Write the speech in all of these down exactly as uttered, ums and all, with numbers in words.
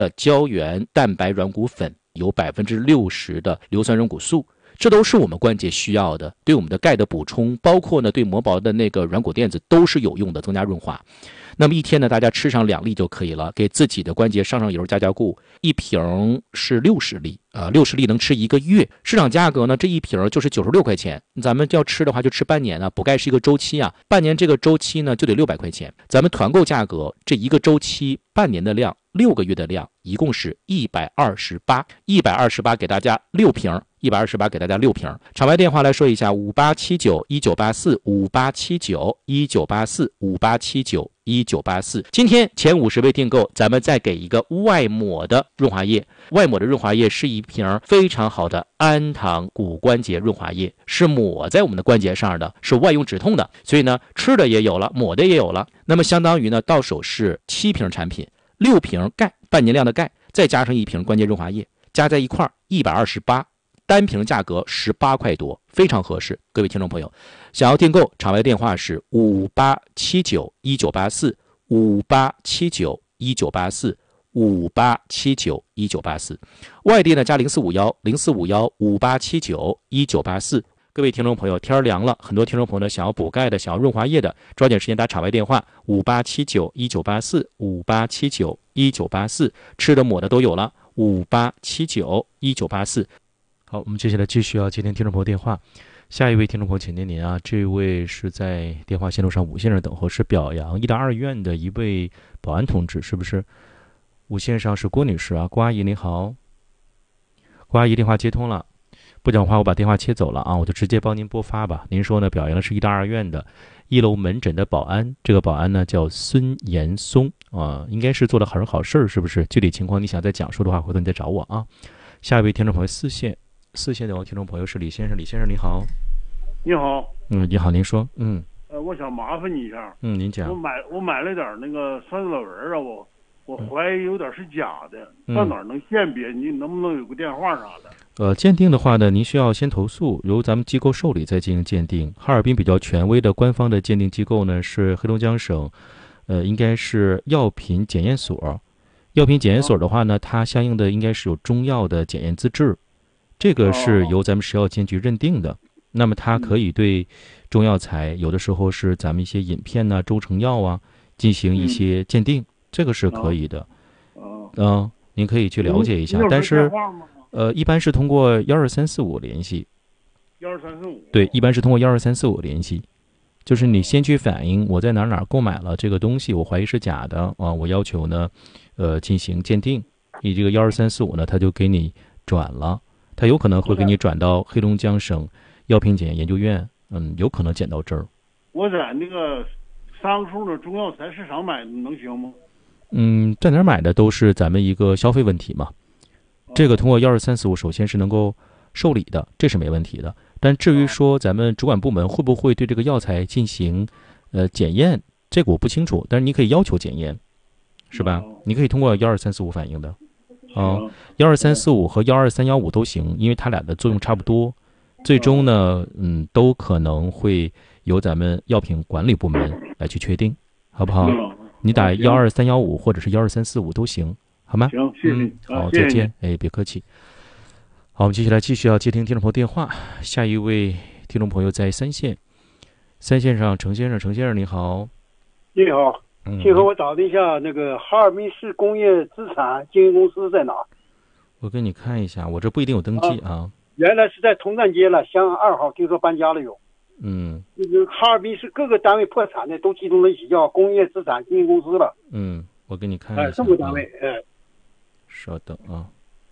的胶原蛋白软骨粉，有百分之六十的硫酸软骨素，这都是我们关节需要的，对我们的钙的补充，包括呢对磨薄的那个软骨垫子都是有用的，增加润滑。那么一天呢，大家吃上两粒就可以了，给自己的关节上上油加加固。一瓶是六十粒，呃，六十粒能吃一个月。市场价格呢，这一瓶就是九十六块钱。咱们要吃的话，就吃半年啊，补钙是一个周期啊，半年这个周期呢就得六百块钱。咱们团购价格，这一个周期半年的量，六个月的量，一共是一百二十八，一百二十八给大家六瓶。一百二十八给大家六瓶。场外电话来说一下：五八七九一九八四，五八七九一九八四，五八七九一九八四。今天前五十位订购，咱们再给一个外抹的润滑液。外抹的润滑液是一瓶非常好的氨糖骨关节润滑液，是抹在我们的关节上的，是外用止痛的。所以呢，吃的也有了，抹的也有了。那么相当于呢，到手是七瓶产品，六瓶钙，半年量的钙，再加上一瓶关节润滑液，加在一块儿一百二十八。单瓶价格十八块多，非常合适。各位听众朋友，想要订购，场外电话是五八七九一九八四，五八七九一九八四，五八七九一九八四。外地呢加零四五幺零四五幺五八七九一九八四。各位听众朋友，天凉了，很多听众朋友呢想要补钙的，想要润滑液的，抓紧时间打场外电话五八七九一九八四，五八七九一九八四。吃的抹的都有了，五八七九一九八四。好，我们接下来继续要接听听众朋友电话。下一位听众朋友，请听您啊，这位是在电话线路上，吴先生等候，是表扬医大二院的一位保安同志，是不是？吴线上是郭女士啊，郭阿姨您好。郭阿姨电话接通了，不讲话我把电话切走了啊，我就直接帮您拨发吧。您说呢？表扬的是医大二院的一楼门诊的保安，这个保安呢叫孙延松啊，应该是做了很好事儿，是不是？具体情况你想再讲述的话，回头你再找我啊。下一位听众朋友四线。四线的听众朋友是李先生，李先生你好。 你好。 嗯，你好，您说。嗯。 呃，我想麻烦你一下。 嗯，您讲。 我买我买了点那个酸枣仁啊，我我怀疑有点是假的， 嗯、 到哪儿能鉴别？你能不能有个电话啥的？ 呃，鉴定的话呢，您需要先投诉，由咱们机构受理再进行鉴定。哈尔滨比较权威的官方的鉴定机构呢是黑龙江省，呃，应该是药品检验所。药品检验所的话呢，它相应的应该是有中药的检验资质。这个是由咱们食药监局认定的，那么它可以对中药材有的时候是咱们一些饮片呐、中成药啊进行一些鉴定，这个是可以的。嗯，您可以去了解一下，但是呃，一般是通过幺二三四五联系。 幺二三四五。 对，一般是通过幺二三四五联系，就是你先去反映我在哪哪购买了这个东西，我怀疑是假的啊，我要求呢，呃，进行鉴定。你这个幺二三四五呢，他就给你转了。他有可能会给你转到黑龙江省药品检验研究院，嗯，有可能检到这儿。 我在那个桑树的中药材市场买的能行吗？ 嗯，在哪儿买的都是咱们一个消费问题嘛。这个通过幺二三四五，首先是能够受理的，这是没问题的。但至于说咱们主管部门会不会对这个药材进行呃检验，这个我不清楚。但是你可以要求检验，是吧？你可以通过幺二三四五反映的。啊，幺二三四五和幺二三幺五都行，因为它俩的作用差不多。最终呢，嗯，都可能会由咱们药品管理部门来去确定，好不好？你打幺二三幺五或者是幺二三四五都行，好吗？ 行，谢谢。 嗯，好，再见。哎，别客气。好，我们接下来继续要接听听众朋友电话。下一位听众朋友在三线，三线上程先生，程先生你好。 你好。请和我打听一下，那个哈尔滨市工业资产经营公司在哪？ 我给你看一下，我这不一定有登记啊。啊原来是在同站街了，襄阳二号，听说搬家了有。 嗯。 哈尔滨市各个单位破产的都集中在一起，叫工业资产经营公司了。 嗯，我给你看一下。 哎，这么单位，哎。 稍等啊。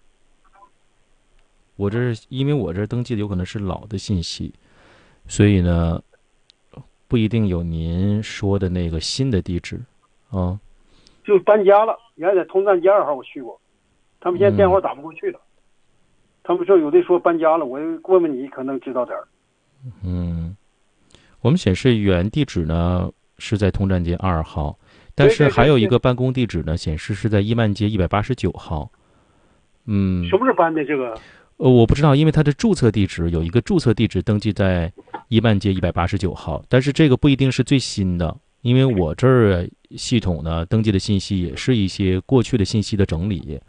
我这因为我这登记的有可能是老的信息，所以呢。不一定有您说的那个新的地址，啊， 就搬家了。原来在同站街二号我去过，他们现在电话打不过去了。嗯、他们说有的说搬家了，我问问你，可能知道点儿。 嗯，我们显示原地址呢是在同站街二号，但是还有一个办公地址呢，显示是在伊曼街一百八十九号。嗯， 什么时候搬的这个？ 呃，我不知道，因为它的注册地址有一个注册地址登记在伊曼街一百八十九号，但是这个不一定是最新的因为我这儿系统呢登记的信息也是一些过去的信息的整理，